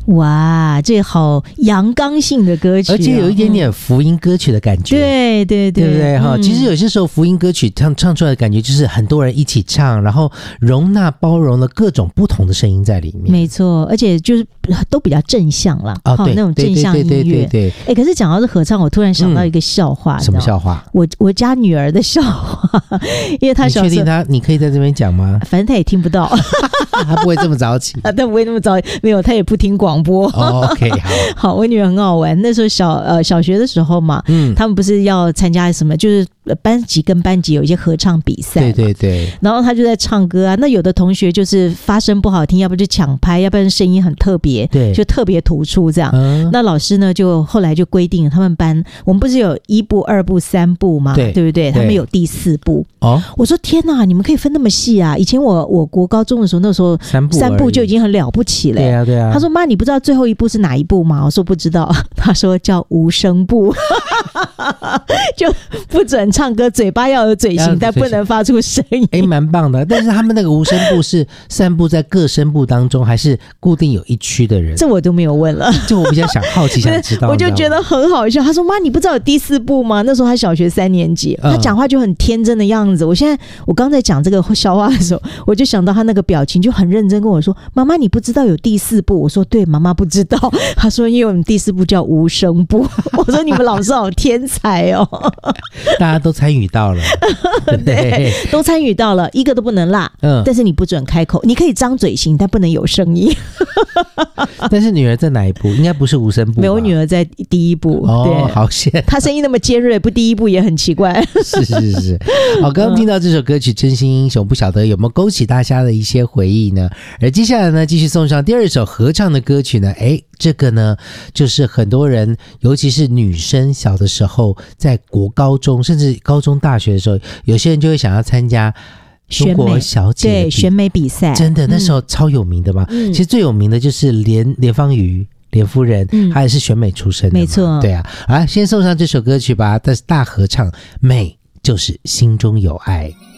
哇，这好阳刚性的歌曲， 而且有一点点福音歌曲的感觉。 对对对， 对不对哈？其实有些时候福音歌曲唱出来的感觉就是很多人一起唱，然后容纳包容了各种不同的声音在里面。 没错，而且就是都比较正向啦， 对， 那种正向音乐。 对。 可是讲到这合唱，我突然想到一个笑话。 什么笑话？ 我家女儿的笑话，因为她小时候， 你确定你可以在这边讲吗？ 反正她也听不到， 她不会这么早起， 她不会那么早，没有，她也不听广播。 OK， 好，我女儿很好玩。那时候小学的时候嘛，他们不是要参加什么，就是班级跟班级有一些合唱比赛， 对。 然后她就在唱歌啊。那有的同学就是发声不好听，要不就抢拍，要不然声音很特别， 对， 就特别突出这样。那老师呢，就后来就规定他们班，我们不是有1部、2部、3部嘛，对不对？他们有第4部。我说天哪，你们可以分那么细啊！以前我国高中的时候，那时候3部就已经很了不起了。 对啊。 他说妈，你不知道最后1部是哪一部吗？我说不知道。他说叫无声部，就不准唱歌，嘴巴要有嘴型，但不能发出声音。 蛮棒的。但是他们那个无声部是散布在各声部当中，还是固定有一区的人？ 这我都没有问了。 就我比较好奇想知道。 我就觉得很好笑。他说妈，你不知道有第4部吗？那时候他小学3年级，他讲话就很天真的样子。我刚才讲这个笑话的时候，我就想到他那个表情，就很认真跟我说：“妈妈，你不知道有第4部？”我说：“对，妈妈不知道。”他说：“因为我们第4部叫无声部。”我说：“你们老师好天才哦！” 大家都参与到了，对不对？ 都参与到了，一个都不能落。但是你不准开口，你可以张嘴型，但不能有声音。 但是女儿在哪一部？应该不是无声部吧？ 没有，我女儿在第1部。对， 好险！ 她声音那么尖锐，不第1部也很奇怪。 是。好，刚刚听到这首歌曲《真心英雄》，不晓得有没有勾起大家的一些回忆呢？而接下来呢，继续送上第2首合唱的歌曲呢，这个呢，就是很多人，尤其是女生小的时候，在国高中甚至高中大学的时候，有些人就会想要参加中国小姐的选美比赛， 真的那时候超有名的嘛。其实最有名的就是连芳瑜连夫人，她也是选美出身的嘛， 没错。 对啊，好，先送上这首歌曲吧，但是大合唱，美就是心中有爱。